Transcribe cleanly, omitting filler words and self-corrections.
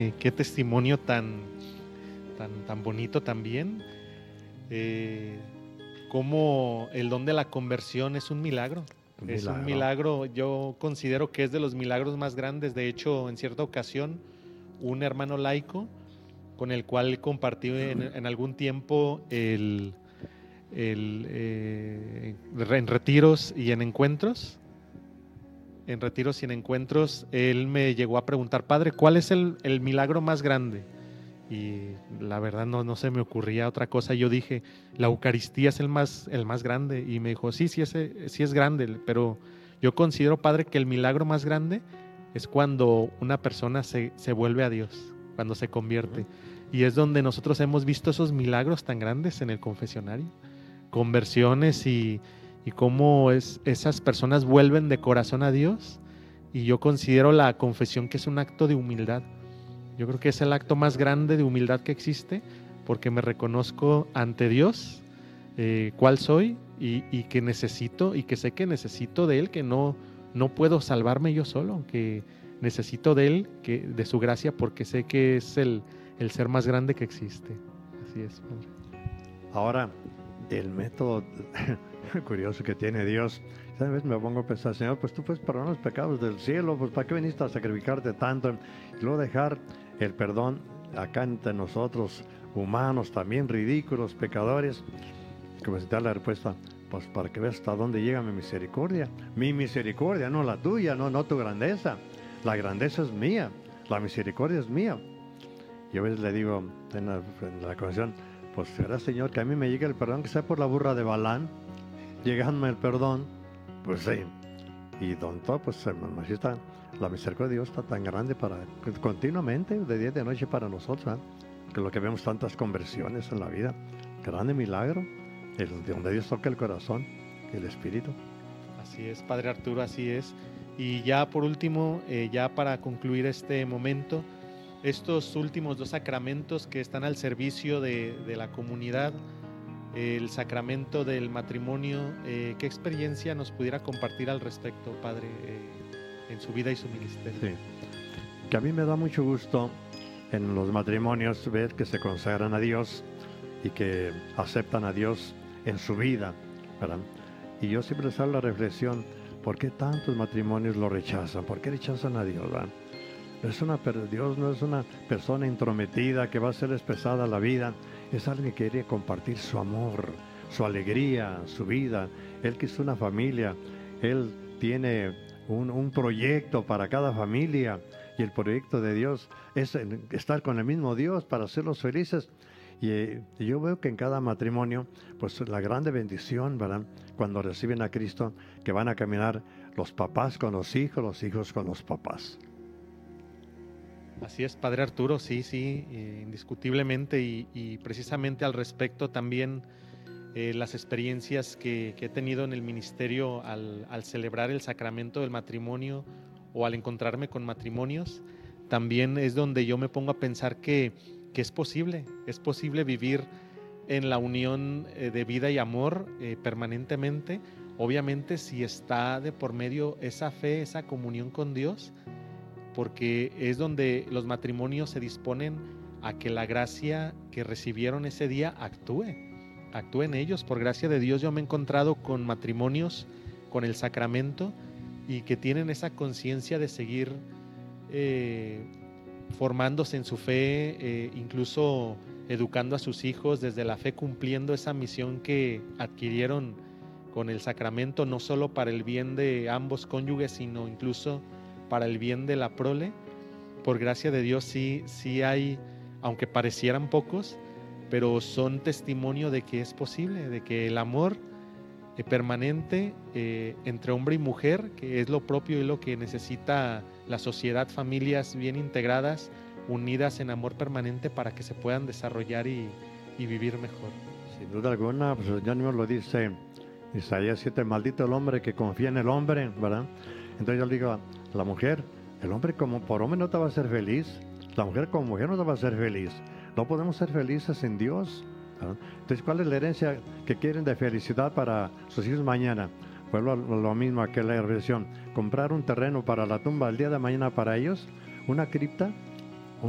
Qué testimonio tan bonito también. Cómo el don de la conversión es un milagro. Un Es un milagro. milagro, yo considero que es de los milagros más grandes. De hecho, en cierta ocasión, un hermano laico con el cual compartí en algún tiempo en retiros y en encuentros. En retiros y en encuentros, él me llegó a preguntar: padre, ¿cuál es el milagro más grande? Y la verdad no se me ocurría otra cosa. Yo dije, la Eucaristía es el más grande. Y me dijo, sí es grande, pero yo considero, padre, que el milagro más grande es cuando una persona se vuelve a Dios, cuando se convierte. Y es donde nosotros hemos visto esos milagros tan grandes en el confesionario. Conversiones y cómo esas personas vuelven de corazón a Dios. Y yo considero la confesión que es un acto de humildad. Yo creo que es el acto más grande de humildad que existe, porque me reconozco ante Dios cuál soy y que necesito, y que sé que necesito de Él, que no puedo salvarme yo solo, que necesito de Él, de su gracia, porque sé que es el ser más grande que existe. Así es, Padre. Ahora, el método curioso que tiene Dios, ¿sabes? Me pongo a pensar, Señor, pues tú puedes perdonar los pecados del cielo, pues ¿para qué viniste a sacrificarte tanto? Y luego dejar el perdón acá entre nosotros, humanos, también ridículos, pecadores. Como si te da la respuesta, pues para que veas hasta dónde llega mi misericordia. Mi misericordia, no la tuya, no tu grandeza. La grandeza es mía, la misericordia es mía. Y a veces le digo en la conversación, pues será, Señor, que a mí me llegue el perdón, que sea por la burra de Balán, llegándome el perdón, pues sí. Y tonto, pues hermano, así está, la misericordia de Dios está tan grande para continuamente, de día y de noche para nosotros, que lo que vemos tantas conversiones en la vida, grande milagro, de donde Dios toca el corazón, el espíritu. Así es, Padre Arturo, así es. Y ya por último, ya para concluir este momento, estos últimos dos sacramentos que están al servicio de la comunidad, el sacramento del matrimonio, ¿qué experiencia nos pudiera compartir al respecto, Padre, en su vida y su ministerio? Sí, que a mí me da mucho gusto en los matrimonios ver que se consagran a Dios y que aceptan a Dios en su vida, ¿verdad? Y yo siempre les hago la reflexión, ¿por qué tantos matrimonios lo rechazan? ¿Por qué rechazan a Dios, ¿verdad? Dios no es una persona intrometida que va a hacerles pesada la vida, es alguien que quiere compartir su amor, su alegría, su vida. Él quiso una familia, Él tiene un proyecto para cada familia, y el proyecto de Dios es estar con el mismo Dios para hacerlos felices. Y yo veo que en cada matrimonio, pues la grande bendición, ¿verdad? Cuando reciben a Cristo, que van a caminar los papás con los hijos con los papás. Así es, Padre Arturo, sí, indiscutiblemente, y precisamente al respecto también las experiencias que he tenido en el ministerio al celebrar el sacramento del matrimonio o al encontrarme con matrimonios, también es donde yo me pongo a pensar que es posible vivir en la unión de vida y amor permanentemente, obviamente si está de por medio esa fe, esa comunión con Dios, porque es donde los matrimonios se disponen a que la gracia que recibieron ese día actúe en ellos. Por gracia de Dios yo me he encontrado con matrimonios con el sacramento y que tienen esa conciencia de seguir formándose en su fe, incluso educando a sus hijos desde la fe, cumpliendo esa misión que adquirieron con el sacramento, no solo para el bien de ambos cónyuges, sino incluso para el bien de la prole. Por gracia de Dios sí hay, aunque parecieran pocos, pero son testimonio de que es posible, de que el amor permanente entre hombre y mujer, que es lo propio y lo que necesita la sociedad, familias bien integradas, unidas en amor permanente para que se puedan desarrollar y vivir mejor. Sin duda alguna, pues el Señor mismo lo dice, Isaías 7, maldito el hombre que confía en el hombre, ¿verdad? Entonces yo le digo a la mujer, el hombre como por hombre no te va a hacer feliz, la mujer como mujer no te va a hacer feliz, no podemos ser felices en Dios, ¿verdad? Entonces, ¿cuál es la herencia que quieren de felicidad para sus hijos mañana? Pues lo mismo que la reflexión, comprar un terreno para la tumba el día de mañana para ellos, una cripta